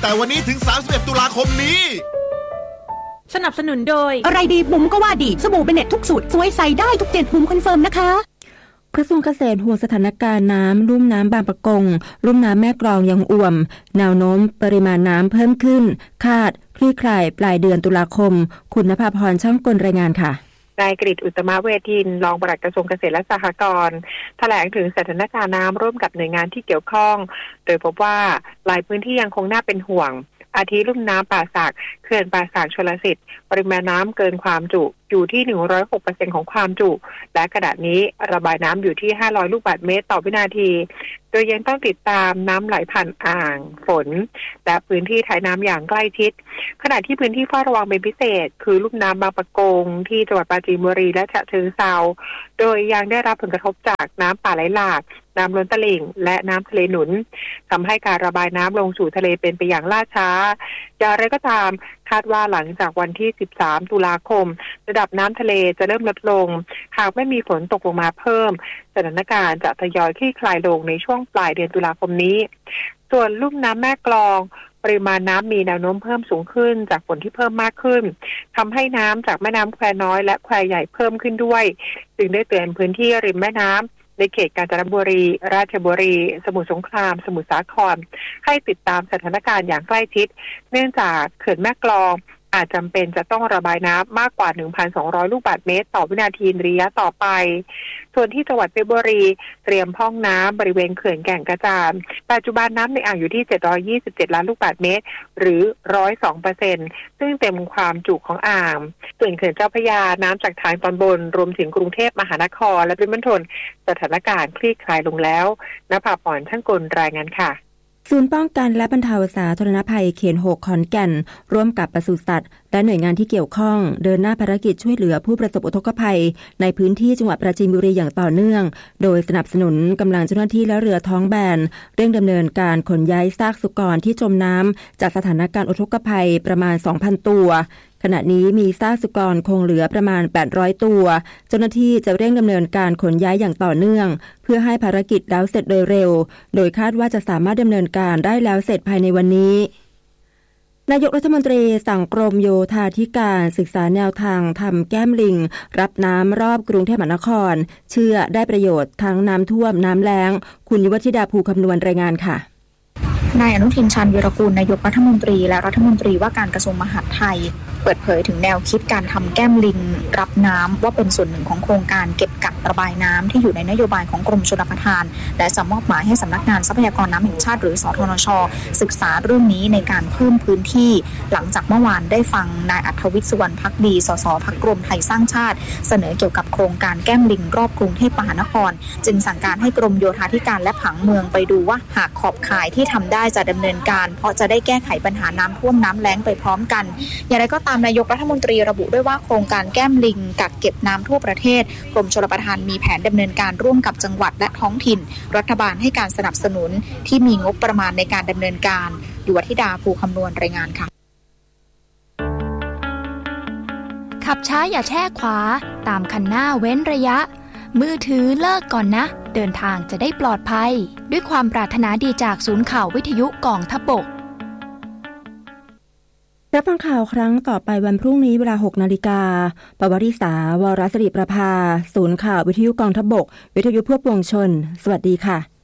แต่วันนี้ถึง31ตุลาคมนี้สนับสนุนโดยอะไรดีบุ๋มก็ว่าดีสบู่เบเน็ตทุกสูตรสวยใสได้ทุก7บุ๋มคอนเฟิร์มนะคะกระทรวงเกษตรห่วงสถานการณ์น้ำลุ่มน้ำบางปะกงลุ่มน้ำแม่กลองยังอ่วมแนวโน้มปริมาณน้ำเพิ่มขึ้นคาดคลี่คลายปลายเดือนตุลาคมคุณณภาพรช่างกลรายงานค่ะนายกฤษ อุตตมเวทินรองปลัดกระทรวงเกษตรและสหกรณ์แถลงถึงสถานการณ์น้ำร่วมกับหน่วยงานที่เกี่ยวข้องโดยพบว่าหลายพื้นที่ยังคงน่าเป็นห่วงอาทิลุ่มน้ำป่าสักเขื่อนป่าสักชลสิทธิ์ปริมาณน้ำเกินความจุอยู่ที่ 106% ของความจุและขณะนี้ระบายน้ำอยู่ที่500ลูกบาศก์เมตรต่อวินาทีโดยยังต้องติดตามน้ำไหลผ่านอ่างฝนและพื้นที่ท้ายน้ำอย่างใกล้ชิดขณะที่พื้นที่เฝ้าระวังเป็นพิเศษคือลุ่มน้ำบางปะกงที่จังหวัดปราจีนบุรีและฉะเชิงเทราโดยยังได้รับผลกระทบจากน้ำป่าไหลหลากน้ำล้นตลิ่งและน้ำทะเลหนุนทำให้การระบายน้ำลงสู่ทะเลเป็นไปอย่างล่าช้าอย่างไรก็ตามคาดว่าหลังจากวันที่13ตุลาคมระดับน้ำทะเลจะเริ่มลดลงหากไม่มีฝนตกลงมาเพิ่มสถานการณ์จะทยอยคลี่คลายลงในช่วงปลายเดือนตุลาคมนี้ส่วนลุ่มน้ำแม่กลองปริมาณน้ำมีแนวโน้มเพิ่มสูงขึ้นจากฝนที่เพิ่มมากขึ้นทำให้น้ำจากแม่น้ำแควน้อยและแควใหญ่เพิ่มขึ้นด้วยจึงได้เตือนพื้นที่ริมแม่น้ำในเขตกาญจนบุรีราชบุรีสมุทรสงครามสมุทรสาครให้ติดตามสถานการณ์อย่างใกล้ชิดเนื่องจากเขื่อนแม่กลองอาจจำเป็นจะต้องระบายน้ำมากกว่า 1,200 ลูกบาศก์เมตรต่อวินาทีระยะต่อไปส่วนที่จังหวัดเพชรบุรีเตรียมพร่องน้ำบริเวณเขื่อนแก่งกระจานปัจจุบันน้ำในอ่างอยู่ที่727ล้านลูกบาศก์เมตรหรือ 102% ซึ่งเต็มความจุของอ่างส่วนเขื่อนเจ้าพระยาน้ำจากทางตอนบนรวมถึงกรุงเทพมหานครและปริมณฑลสถานการณ์คลี่คลายลงแล้วณภาพรช่างกลรายงานค่ะศูนย์ป้องกันและบรรเทาสาธารณภัยเขต 6 ขอนแก่นร่วมกับปศุสัตว์และหน่วยงานที่เกี่ยวข้องเดินหน้าภารกิจช่วยเหลือผู้ประสบอุทกภัยในพื้นที่จังหวัดปราจีนบุรีอย่างต่อเนื่องโดยสนับสนุนกำลังเจ้าหน้าที่และเรือท้องแบนเร่งดำเนินการขนย้ายซากสุกรที่จมน้ำจากสถานการณ์อุทกภัยประมาณ 2,000 ตัวขณะนี้มีซากสุกรคงเหลือประมาณ800ตัวเจ้าหน้าที่จะเร่งดำเนินการขนย้ายอย่างต่อเนื่องเพื่อให้ภารกิจแล้วเสร็จโดยเร็วโดยคาดว่าจะสามารถดำเนินการได้แล้วเสร็จภายในวันนี้นายกรัฐมนตรีสั่งกรมโยธาธิการศึกษาแนวทางทำแก้มลิงรับน้ำรอบกรุงเทพมหานครเชื่อได้ประโยชน์ทั้งน้ำท่วมน้ำแล้งคุณยุวธิดาภูคำนวณรายงานค่ะนายอนุทินชาญวีรกูลนายกรัฐมนตรีและรัฐมนตรีว่าการกระทรวงมหาดไทยเปิดเผยถึงแนวคิดการทำแก้มลิงรับน้ำว่าเป็นส่วนหนึ่งของโครงการเก็บกักระบายน้ำที่อยู่ในนโยบายของกรมชลประทานและจะมอบหมายให้สำนักงานทรัพยากรน้ำแห่งชาติหรือสทนช.ศึกษาเรื่องนี้ในการเพิ่มพื้นที่หลังจากเมื่อวานได้ฟังนายอัธวิทย์สุวรรณภักดีสสพรรครวมไทยสร้างชาติเสนอเกี่ยวกับโครงการแก้มลิงรอบกรุงเทพมหานครจึงสั่งการให้กรมโยธาธิการและผังเมืองไปดูว่าหากขอบข่ายที่ทำได้จะดำเนินการเพราะจะได้แก้ไขปัญหาน้ำท่วมน้ำแล้งไปพร้อมกันอย่างไรก็ตามนายกรัฐมนตรีระบุด้วยว่าโครงการแก้มลิงกักเก็บน้ำทั่วประเทศกรมชลประทานมีแผนดำเนินการร่วมกับจังหวัดและท้องถิ่นรัฐบาลให้การสนับสนุนที่มีงบประมาณในการดำเนินการยุวธิดาภูคำนวณรายงานค่ะขับช้าอย่าแช่ขวาตามคันหน้าเว้นระยะมือถือเลิกก่อนนะเดินทางจะได้ปลอดภัยด้วยความปรารถนาดีจากศูนย์ข่าววิทยุกองทัพบกรับฟังข่าวครั้งต่อไปวันพรุ่งนี้เวลา 6 นาฬิกาปวริษาวรศิริประภาศูนย์ข่าววิทยุกองทัพบกวิทยุเพื่อปวงชนสวัสดีค่ะ